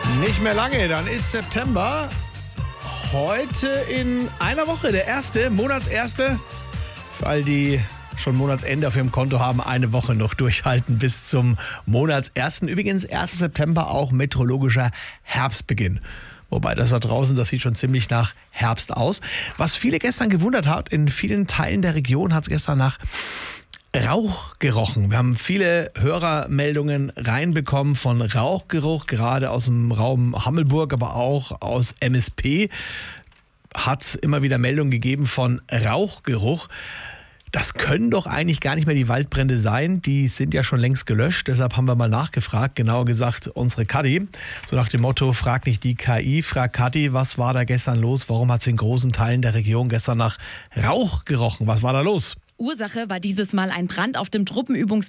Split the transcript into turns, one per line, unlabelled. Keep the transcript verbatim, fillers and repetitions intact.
Nicht mehr lange, dann ist September. Heute in einer Woche der erste, Monatserste. Für all die schon Monatsende auf ihrem Konto haben, eine Woche noch durchhalten bis zum Monatsersten. Übrigens, erster September auch meteorologischer Herbstbeginn. Wobei das da draußen, das sieht schon ziemlich nach Herbst aus. Was viele gestern gewundert hat, in vielen Teilen der Region hat es gestern nach Rauch gerochen. Wir haben viele Hörermeldungen reinbekommen von Rauchgeruch, gerade aus dem Raum Hammelburg, aber auch aus M S P hat es immer wieder Meldungen gegeben von Rauchgeruch. Das können doch eigentlich gar nicht mehr die Waldbrände sein. Die sind ja schon längst gelöscht. Deshalb haben wir mal nachgefragt. Genauer gesagt unsere Kathi. So nach dem Motto, frag nicht die K I, frag Kathi, was war da gestern los? Warum hat es in großen Teilen der Region gestern nach Rauch gerochen? Was war da los?
Ursache war dieses Mal ein Brand auf dem Truppenübungsplatz